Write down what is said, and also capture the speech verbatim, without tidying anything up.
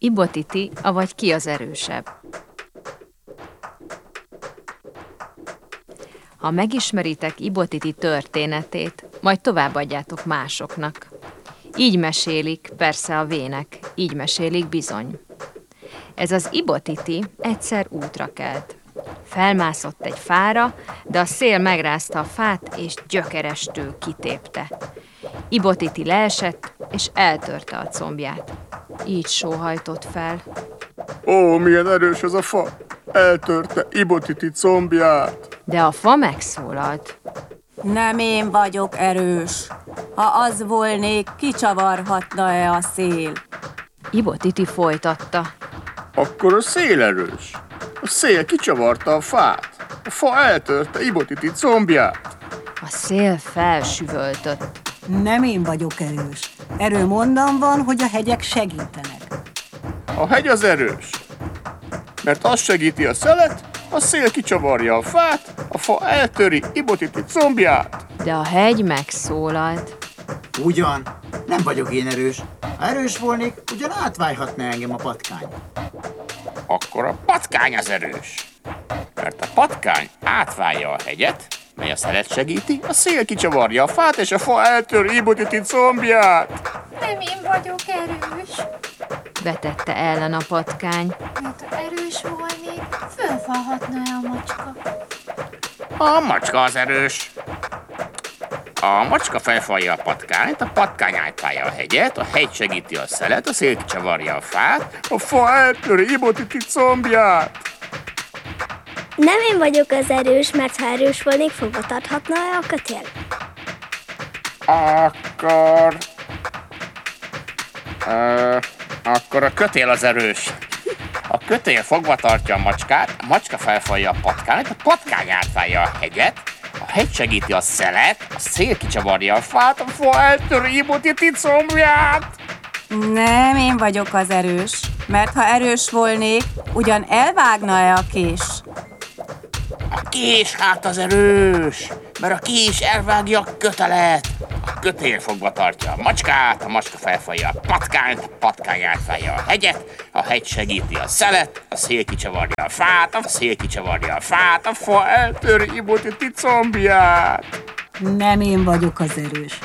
Ibotiti, avagy ki az erősebb? Ha megismeritek Ibotiti történetét, majd továbbadjátok másoknak. Így mesélik, persze a vének, így mesélik bizony. Ez az Ibotiti egyszer útra kelt. Felmászott egy fára, de a szél megrázta a fát, és gyökerestől kitépte. Ibotiti leesett, és eltörte a combját. Így sóhajtott fel. Ó, milyen erős ez a fa! Eltörte Ibotiti combját! De a fa megszólalt. Nem én vagyok erős. Ha az volnék, kicsavarhatna-e a szél? Ibotiti folytatta. Akkor a szél erős. A szél kicsavarta a fát. A fa eltörte Ibotiti combját. A szél felsüvöltött. Nem én vagyok erős. Erőm onnan van, hogy a hegyek segítenek. A hegy az erős, mert az segíti a szelet, a szél kicsavarja a fát, a fa eltöri Ibotiti combját. De a hegy megszólalt. Ugyan, nem vagyok én erős. Ha erős volnék, ugyan átvájhatna engem a patkány. Akkor a patkány az erős, mert a patkány átválja a hegyet, mely a szelet segíti, a szél kicsavarja a fát, és a fa eltöri Ibotiti combját. Nem én vagyok erős. Vetette ellen a patkány. Mert ha erős volnék, fölfalhatna-e a macska? A macska az erős. A macska felfalja a patkányt, a patkány átválja a hegyet, a hegy segíti a szelet, a szél kicsavarja a fát, a fa eltöri Ibotiti combját. Nem én vagyok az erős, mert ha erős volnék, fogva tarthatna-e a kötél? Akkor... Ö, akkor a kötél az erős. A kötél fogva tartja a macskát, a macska felfalja a patkányt, a patkány átválja a hegyet, a hegy segíti a szelet, a szél kicsavarja a fát, a fa eltöri Ibotiti combját. Nem én vagyok az erős, mert ha erős volnék, ugyan elvágna-e a kés? A kés hát az erős, mert a kés elvágja a kötelet. A kötél fogva tartja a macskát, a macska felfalja a patkányt, a patkány átválja a hegyet, a hegy segíti a szelet, a szél kicsavarja a fát, a szél kicsavarja a fát, a fa eltöri Ibotiti combját. Nem én vagyok az erős.